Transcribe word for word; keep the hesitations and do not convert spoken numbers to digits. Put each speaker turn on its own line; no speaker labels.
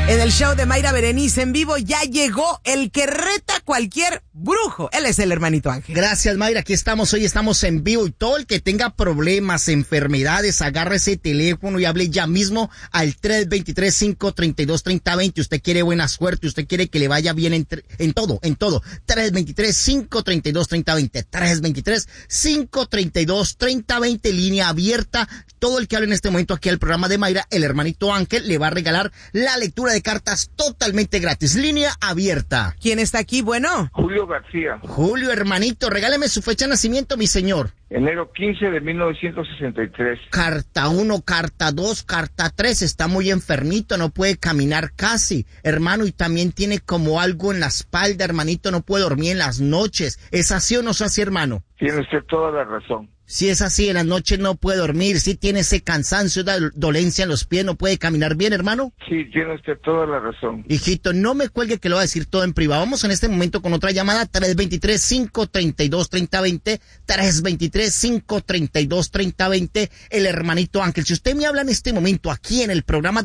En el show de Mayra Berenice en vivo ya llegó el que reta a cualquier brujo. Él es el hermanito Ángel.
Gracias, Mayra. Aquí estamos, hoy estamos en vivo y todo el que tenga problemas, enfermedades, agarre ese teléfono y hable ya mismo al tres dos tres, cinco tres dos, tres cero dos cero. Usted quiere buena suerte, usted quiere que le vaya bien en, en todo, en todo. tres dos tres, cinco tres dos, tres cero dos cero. tres dos tres, cinco tres dos, tres cero dos cero. Línea abierta. Todo el que hable en este momento aquí al programa de Mayra, el hermanito Ángel, le va a regalar la lectura de cartas totalmente gratis. Línea abierta.
¿Quién está aquí? Bueno.
Julio García.
Julio, hermanito, regáleme su fecha de nacimiento, mi señor.
Enero quince de mil novecientos sesenta y tres.
Carta uno, carta dos, carta tres. Está muy enfermito, no puede caminar casi, hermano, y también tiene como algo en la espalda, hermanito, no puede dormir en las noches. ¿Es así o no es así, hermano?
Tiene usted toda la razón.
Si es así, en las noches no puede dormir, si tiene ese cansancio, da dolencia en los pies, no puede caminar bien, hermano.
Sí, tiene usted toda la razón.
Hijito, no me cuelgue que lo va a decir todo en privado. Vamos en este momento con otra llamada, tres dos tres, cinco tres dos, tres cero dos cero, tres dos tres, cinco tres dos, tres cero dos cero, el hermanito Ángel. Si usted me habla en este momento aquí en el programa